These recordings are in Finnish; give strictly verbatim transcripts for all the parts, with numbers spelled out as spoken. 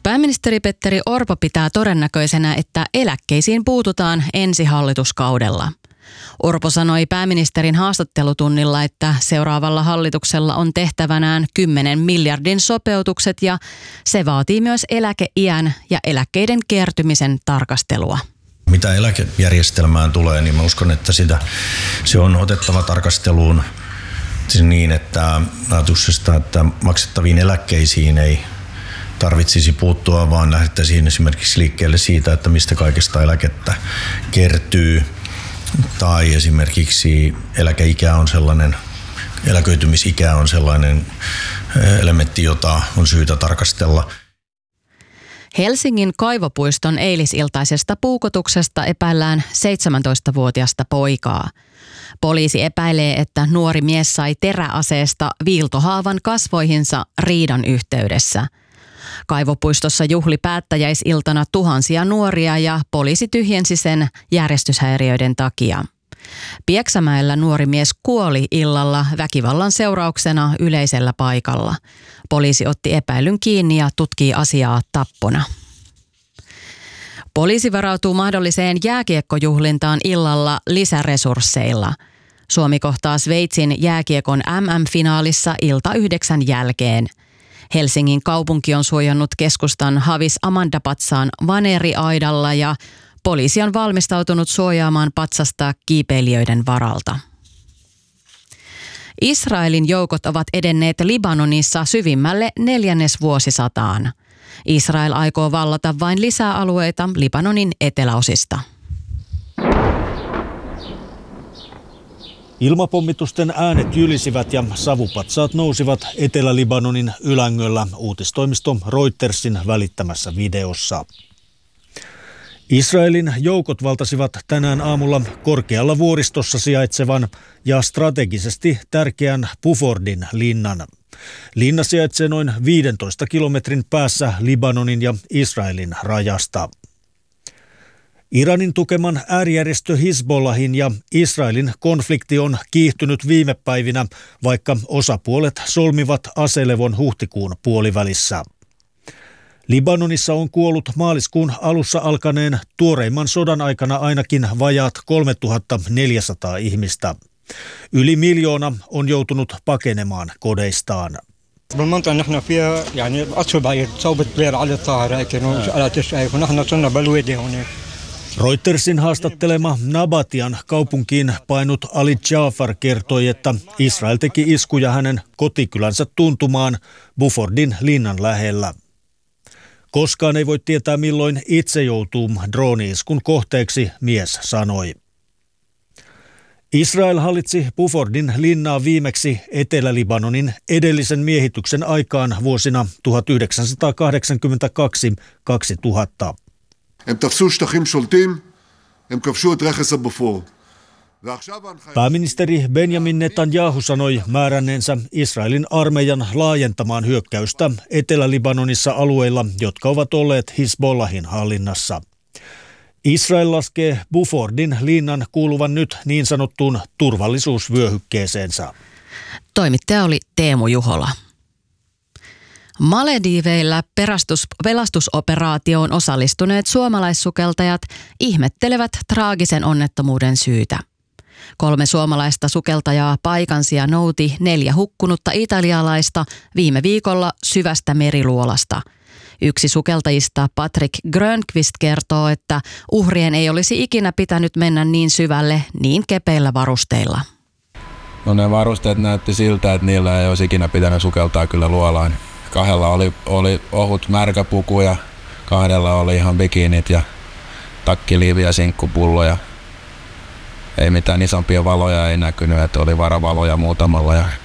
Pääministeri Petteri Orpo pitää todennäköisenä, että eläkkeisiin puututaan ensi hallituskaudella. Orpo sanoi pääministerin haastattelutunnilla, että seuraavalla hallituksella on tehtävänään kymmenen miljardin sopeutukset ja se vaatii myös eläkeiän ja eläkkeiden kertymisen tarkastelua. Mitä eläkejärjestelmään tulee, niin mä uskon, että sitä, se on otettava tarkasteluun niin, että ajatuksesta, että maksettaviin eläkkeisiin ei tarvitsisi puuttua, vaan lähdettäisiin esimerkiksi liikkeelle siitä, että mistä kaikesta eläkettä kertyy. Tai esimerkiksi eläkeikä on sellainen, eläköitymisikä on sellainen elementti, jota on syytä tarkastella. Helsingin Kaivopuiston eilisiltaisesta puukotuksesta epäillään seitsemäntoistavuotiasta poikaa. Poliisi epäilee, että nuori mies sai teräaseesta viiltohaavan kasvoihinsa riidan yhteydessä. Kaivopuistossa juhli päättäjäisiltana tuhansia nuoria ja poliisi tyhjensi sen järjestyshäiriöiden takia. Pieksämäellä nuori mies kuoli illalla väkivallan seurauksena yleisellä paikalla. Poliisi otti epäilyn kiinni ja tutkii asiaa tappona. Poliisi varautuu mahdolliseen jääkiekkojuhlintaan illalla lisäresursseilla. Suomi kohtaa Sveitsin jääkiekon M M-finaalissa ilta yhdeksän jälkeen. Helsingin kaupunki on suojannut keskustan Havis Amandapatsaan vaneeriaidalla ja poliisi on valmistautunut suojaamaan patsasta kiipeilijöiden varalta. Israelin joukot ovat edenneet Libanonissa syvimmälle neljännesvuosisataan. Israel aikoo vallata vain lisää alueita Libanonin eteläosista. Ilmapommitusten äänet jylisivät ja savupatsaat nousivat Etelä-Libanonin Ylängöllä uutistoimisto Reutersin välittämässä videossa. Israelin joukot valtasivat tänään aamulla korkealla vuoristossa sijaitsevan ja strategisesti tärkeän Bufordin linnan. Linna sijaitsee noin viidentoista kilometrin päässä Libanonin ja Israelin rajasta. Iranin tukeman äärijärjestö Hizbollahin ja Israelin konflikti on kiihtynyt viime päivinä, vaikka osapuolet solmivat aselevon huhtikuun puolivälissä. Libanonissa on kuollut maaliskuun alussa alkaneen tuoreimman sodan aikana ainakin vajaat kolmetuhattaneljäsataa ihmistä. Yli miljoona on joutunut pakenemaan kodeistaan. Reutersin haastattelema Nabatian kaupunkiin painut Ali Jafar kertoi, että Israel teki iskuja hänen kotikylänsä tuntumaan Bufordin linnan lähellä. Koskaan ei voi tietää, milloin itse joutuu drooni-iskun kohteeksi, mies sanoi. Israel hallitsi Bufordin linnaa viimeksi Etelä-Libanonin edellisen miehityksen aikaan vuosina tuhatyhdeksänsataakahdeksankymmentäkaksi kaksituhatta. Pääministeri Benjamin Netanyahu sanoi määränneensä Israelin armeijan laajentamaan hyökkäystä Etelä-Libanonissa alueilla, jotka ovat olleet Hizbollahin hallinnassa. Israel laskee Bufordin linnan kuuluvan nyt niin sanottuun turvallisuusvyöhykkeeseensä. Toimittaja oli Teemu Juhola. Malediiveillä pelastus, pelastusoperaatioon osallistuneet suomalaissukeltajat ihmettelevät traagisen onnettomuuden syytä. Kolme suomalaista sukeltajaa paikansi ja nouti neljä hukkunutta italialaista viime viikolla syvästä meriluolasta. Yksi sukeltajista, Patrick Grönqvist, kertoo, että uhrien ei olisi ikinä pitänyt mennä niin syvälle niin kepeillä varusteilla. No ne varusteet näytti siltä, että niillä ei olisi ikinä pitänyt sukeltaa kyllä luolaan. Kahdella oli, oli ohut märkäpuku ja kahdella oli ihan bikinit ja takkiliivi ja sinkkupulloja. Ei mitään isompia valoja ei näkynyt, että oli varavaloja muutamalla ja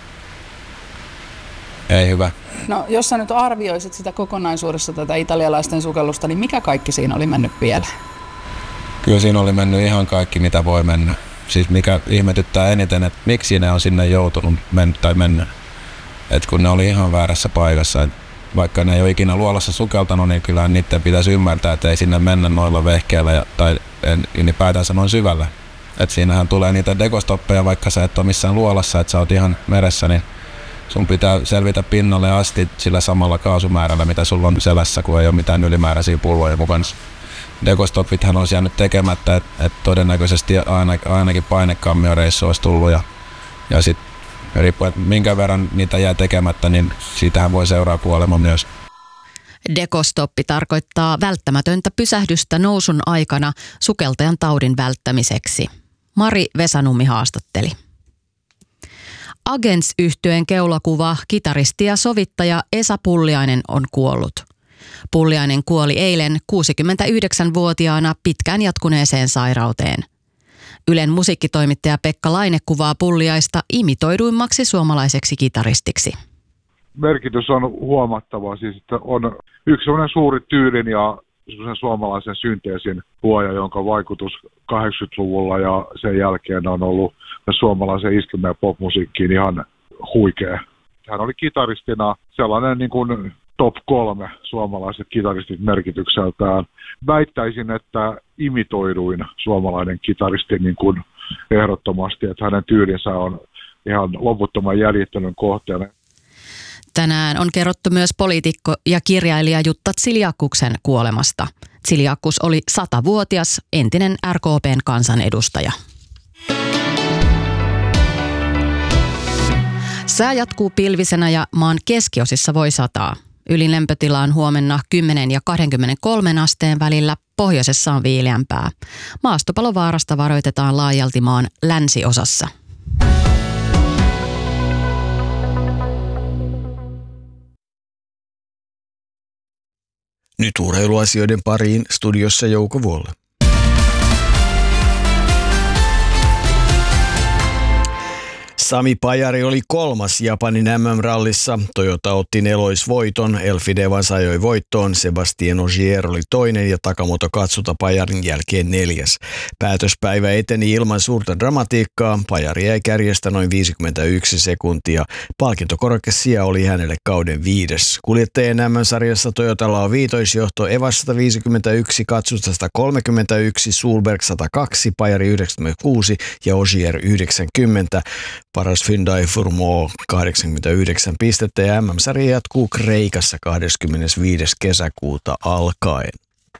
ei hyvä. No jos sä nyt arvioisit sitä kokonaisuudessa tätä italialaisten sukellusta, niin mikä kaikki siinä oli mennyt pieleen? Kyllä siinä oli mennyt ihan kaikki, mitä voi mennä. Siis mikä ihmetyttää eniten, että miksi ne on sinne joutunut mennyt tai mennä. Että kun ne oli ihan väärässä paikassa, että vaikka ne ei ole ikinä luolassa sukeltanut, niin kyllä niiden pitäisi ymmärtää, että ei sinne mennä noilla vehkeillä ja, tai ylipäätänsä noin syvällä. Että siinähän tulee niitä dekostoppeja, vaikka sä et ole missään luolassa, että sä oot ihan meressä, niin sun pitää selvitä pinnalle asti sillä samalla kaasumäärällä, mitä sulla on selässä, kun ei ole mitään ylimääräisiä pulloja mukana. Dekostoppithan olisi jäänyt tekemättä, että et todennäköisesti aina, ainakin painekammioreissu olisi tullut. Ja, ja sitten riippuen, että minkä verran niitä jää tekemättä, niin siitähän voi seuraa kuolema myös. Dekostoppi tarkoittaa välttämätöntä pysähdystä nousun aikana sukeltajan taudin välttämiseksi. Mari Vesanummi haastatteli. Agents-yhtyeen keulakuva, kitaristi ja sovittaja Esa Pulliainen on kuollut. Pulliainen kuoli eilen kuusikymmentäyhdeksänvuotiaana pitkään jatkuneeseen sairauteen. Ylen musiikkitoimittaja Pekka Laine kuvaa Pulliaista imitoiduimmaksi suomalaiseksi kitaristiksi. Merkitys on huomattava, siis että on yksi sellainen suuri tyylin ja suomalaisen synteesin luoja, jonka vaikutus kahdeksankymmentäluvulla ja sen jälkeen on ollut suomalaisen iskelmä- ja popmusiikkiin ihan huikea. Hän oli kitaristina sellainen niin kuin top kolme suomalaiset kitaristit merkitykseltään. Väittäisin, että imitoiduin suomalainen kitaristi niin kuin ehdottomasti, että hänen tyylinsä on ihan loputtoman jäljittelyn kohteena. Tänään on kerrottu myös poliitikko ja kirjailija Jutta Tsiljakuksen kuolemasta. Tsiljakkus oli satavuotias entinen R K P:n kansanedustaja. Sää jatkuu pilvisenä ja maan keskiosissa voi sataa. Ylilämpötila on huomenna kymmenen ja kaksikymmentäkolme asteen välillä, pohjoisessa on viileämpää. Maastopalovaarasta varoitetaan laajalti maan länsiosassa. Nyt urheiluasioiden pariin studiossa Jouko Vuolle. Sami Pajari oli kolmas Japanin M M-rallissa. Toyota otti neloisvoiton, Elfi Devas ajoi voittoon, Sebastien Ogier oli toinen ja Takamoto Katsuta Pajarin jälkeen neljäs. Päätöspäivä eteni ilman suurta dramatiikkaa, Pajari jäi kärjestä noin viisikymmentäyksi sekuntia. Palkintokorokesija oli hänelle kauden viides. Kuljettajien M M-sarjassa Toyotalla on viitoisjohto, Evas sata viisikymmentäyksi, Katsuta sata kolmekymmentäyksi, Sulberg sata kaksi, Pajari yhdeksänkymmentäkuusi ja Ogier yhdeksänkymmentä. Paras Hyundai Furmo kahdeksankymmentäyhdeksän pistettä ja M M-sarja jatkuu Kreikassa kahdeskymmenesviides kesäkuuta alkaen.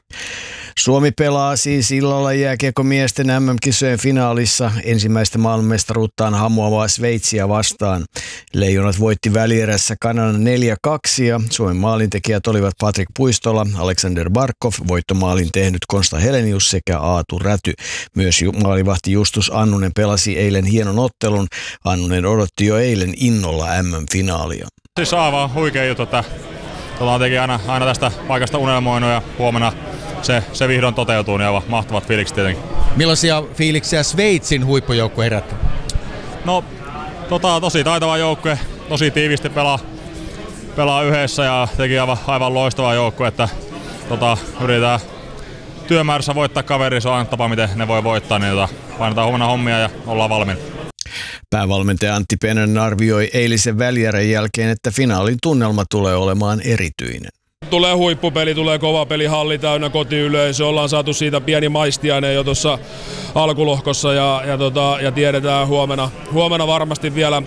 Suomi pelaa siis illalla jääkiekkomiesten M M-kisojen finaalissa ensimmäistä maailmanmestaruuttaan hamuavaa Sveitsiä vastaan. Leijonat voitti välierässä Kanadan neljä kaksi ja Suomen maalintekijät olivat Patrik Puistola, Alexander Barkov, voittomaalin tehnyt Konsta Helenius sekä Aatu Räty. Myös maalivahti Justus Annunen pelasi eilen hienon ottelun. Annunen odotti jo eilen innolla M M-finaalia. Siis aivan huikea juttu, että tuota, teki aina, aina tästä paikasta unelmoinut ja huomenna Se, se vihdoin toteutuu, niin aivan mahtavat fiilikset tietenkin. Millaisia fiiliksiä Sveitsin huippujoukko herätti? No, tota, tosi taitava joukkue, tosi tiivisti pelaa, pelaa yhdessä ja teki aivan, aivan loistava joukkue, että tota, yritetään työmäärässä voittaa kaveri, se on aina tapa, miten ne voi voittaa, niin tota, painetaan huomenna hommia ja ollaan valmiina. Päävalmentaja Antti Pennanen arvioi eilisen välierän jälkeen, että finaalin tunnelma tulee olemaan erityinen. Tulee huippupeli, tulee kova peli, halli täynnä, kotiyleisö. Ollaan saatu siitä pieni maistiainen jo tuossa alkulohkossa ja, ja, tota, ja tiedetään huomenna, huomenna varmasti vielä,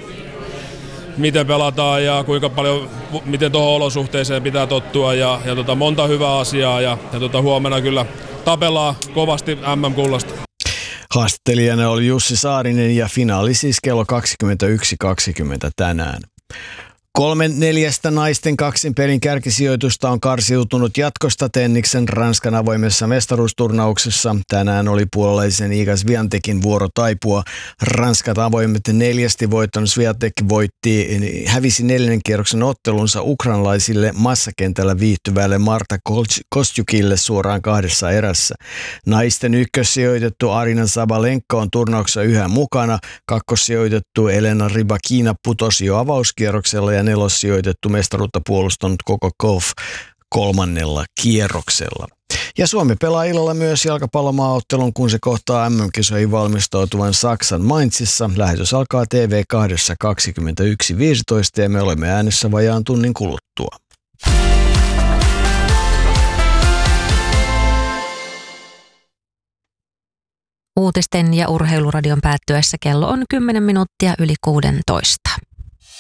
miten pelataan ja kuinka paljon, miten tuohon olosuhteeseen pitää tottua ja, ja tota, monta hyvää asiaa ja, ja tota, huomenna kyllä tapellaan kovasti M M-kullasta. Haastattelijana oli Jussi Saarinen ja finaali siis kello kaksikymmentäyksi kaksikymmentä tänään. Kolmen neljästä naisten kaksinpelin kärkisijoitusta on karsiutunut jatkosta Tenniksen Ranskan avoimessa mestaruusturnauksessa. Tänään oli puolalaisen Iga Swiatekin vuoro taipua. Ranskat avoimet neljästi voittanut Swiatek voitti, hävisi neljännen kierroksen ottelunsa ukrainalaisille massakentällä viihtyvälle Marta Kostjukille suoraan kahdessa erässä. Naisten ykkössijoitettu Arina Sabalenka on turnauksessa yhä mukana. Kakkossijoitettu Elena Rybakina putosi jo avauskierroksella ja nelossijoitettu mestaruutta puolustanut Coco Gauff kolmannella kierroksella. Ja Suomi pelaa illalla myös jalkapallomaaottelun, kun se kohtaa M M-kisoihin valmistautuvan Saksan Mainzissa. Lähetys alkaa T V kaksi kaksikymmentäyksi viisitoista ja me olemme äänessä vajaan tunnin kuluttua. Uutisten ja urheiluradion päättyessä kello on kymmenen minuuttia yli kuusitoista.